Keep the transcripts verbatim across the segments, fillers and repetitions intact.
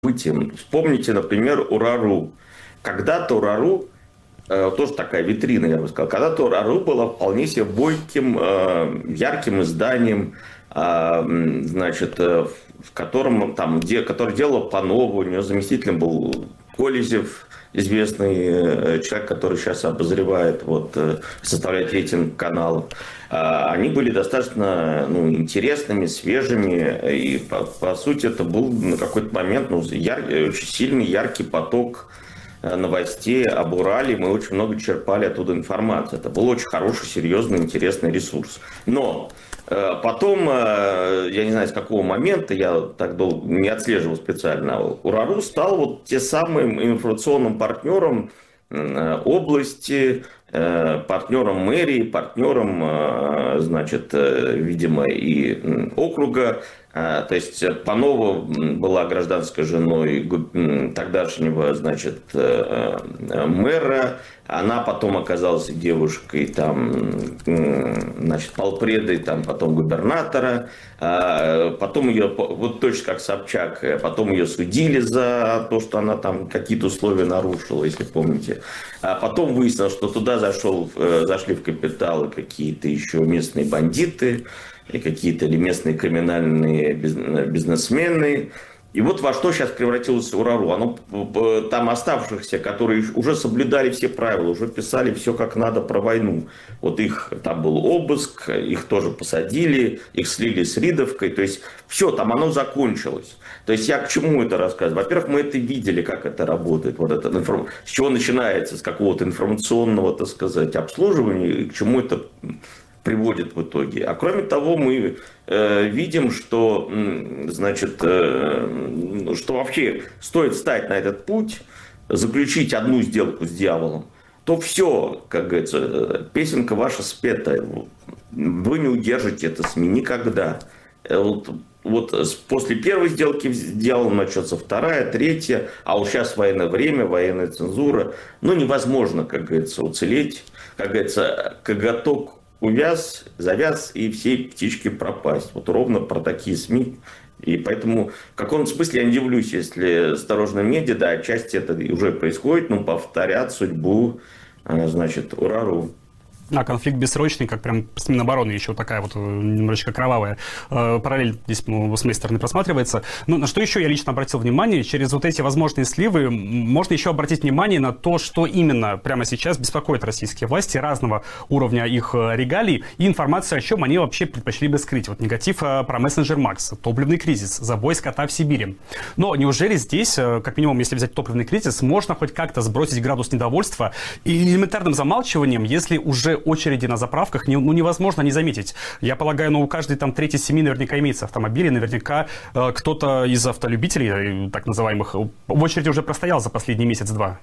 событиям. Вспомните, например, Урару. Когда-то Урару, э, тоже такая витрина, я бы сказал, когда-то Урару была вполне себе бойким, э, ярким изданием, э, значит, э, в котором, там, где, который делал Панова, у него заместителем был Колезев, известный э, человек, который сейчас обозревает, вот, э, составляет рейтинг каналов. А, Они были достаточно, ну, интересными, свежими, и по, по сути это был на какой-то момент, ну, яр- очень сильный, яркий поток э, новостей об Урале. Мы очень много черпали оттуда информации. Это был очень хороший, серьезный, интересный ресурс. Но э, потом, э, я не знаю, с какого момента, я так долго не отслеживал специально, Урару стал вот тем самым информационным партнером э, области, э, партнером мэрии, партнером, э, значит, э, видимо, и м, округа. Э, То есть Панова м, была гражданской женой гу- м, тогдашнего, значит, э, э, мэра. Она потом оказалась девушкой, там, м, значит, полпредой, там, потом губернатора. А, Потом ее, вот точно как Собчак, э, потом ее судили за то, что она там какие-то условия нарушила, если помните. А потом выяснилось, что туда зашел, э, зашли в капиталы какие-то еще местные бандиты, и какие-то или местные криминальные бизнесмены. И вот во что сейчас превратилось Урару. Оно, э, там оставшихся, которые уже соблюдали все правила, уже писали все как надо про войну. Вот их, там был обыск, их тоже посадили, их слили с Ридовкой. То есть все, там оно закончилось. То есть я к чему это рассказываю? Во-первых, мы это видели, как это работает. Вот это, с чего начинается, с какого-то информационного, так сказать, обслуживания, и к чему это приводит в итоге. А кроме того, мы э, видим, что, значит, э, что вообще стоит встать на этот путь, заключить одну сделку с дьяволом, то все, как говорится, песенка ваша спета. Вы не удержите это СМИ никогда. Вот, вот после первой сделки с дьяволом начнется вторая, третья, а уж сейчас военное время, военная цензура. Ну, невозможно, как говорится, уцелеть. Как говорится, коготок увяз, завяз, и все птички пропасть. Вот ровно про такие СМИ. И поэтому в каком-то смысле я не удивлюсь, если осторожно медиа, да, отчасти это уже происходит, но повторят судьбу, значит, Урару. А конфликт бессрочный, как прям с Минобороны, еще такая вот немножечко кровавая э, параллель здесь, ну, с моей стороны просматривается. Но на что еще я лично обратил внимание, через вот эти возможные сливы можно еще обратить внимание на то, что именно прямо сейчас беспокоит российские власти, разного уровня их регалий, и информация, о чем они вообще предпочли бы скрыть. Вот негатив э, про мессенджер Макс, топливный кризис, забой скота в Сибири. Но неужели здесь, э, как минимум, если взять топливный кризис, можно хоть как-то сбросить градус недовольства и элементарным замалчиванием, если уже очереди на заправках не, ну, невозможно не заметить. Я полагаю, ну, у каждой там третьей семьи наверняка имеется автомобиль, и наверняка э, кто-то из автолюбителей, так называемых, в очереди уже простоял за последний месяц-два.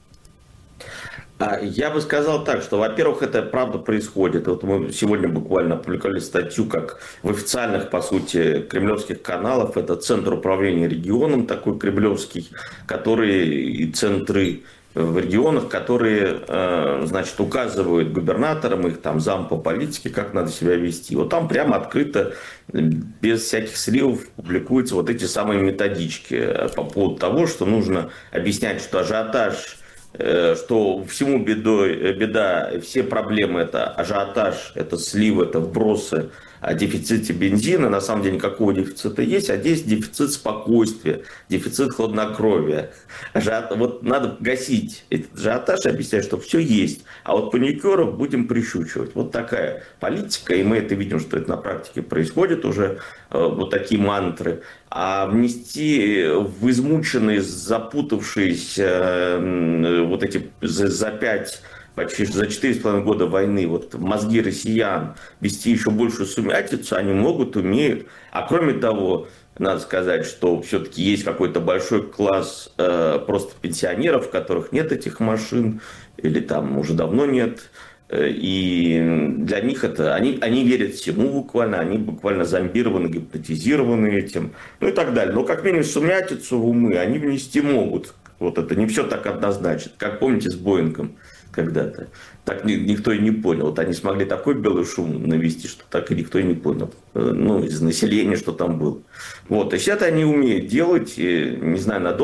Я бы сказал так, что, во-первых, это правда происходит. Вот мы сегодня буквально опубликовали статью, как в официальных, по сути, кремлевских каналах. Это Центр управления регионом такой кремлевский, который и центры в регионах, которые, значит, указывают губернаторам, их там зам по политике, как надо себя вести. Вот там прямо открыто, без всяких сливов, публикуются вот эти самые методички по поводу того, что нужно объяснять, что ажиотаж, что всему бедой, беда, все проблемы это ажиотаж, это сливы, это вбросы о дефиците бензина. На самом деле никакого дефицита есть, а здесь дефицит спокойствия, дефицит хладнокровия. Ажиот... Вот надо гасить этот ажиотаж и объяснять, что все есть, а вот паникеров будем прищучивать. Вот такая политика, и мы это видим, что это на практике происходит уже, вот такие мантры. А внести в измученные, запутавшиеся вот эти за пять, почти за четыре с половиной года войны вот мозги россиян, вести еще большую сумятицу, они могут, умеют. А кроме того, надо сказать, что все-таки есть какой-то большой класс э, просто пенсионеров, у которых нет этих машин, или там уже давно нет. И для них это, они, они верят всему буквально, они буквально зомбированы, гипнотизированы этим, ну и так далее. Но как минимум сумятицу в умы они внести могут. Вот это не все так однозначно. Как помните с Боингом, когда-то. Так ни- никто и не понял. Вот они смогли такой белый шум навести, что так и никто и не понял. Э, Ну, из населения, что там было. Вот. И сейчас они умеют делать, э, не знаю, надолго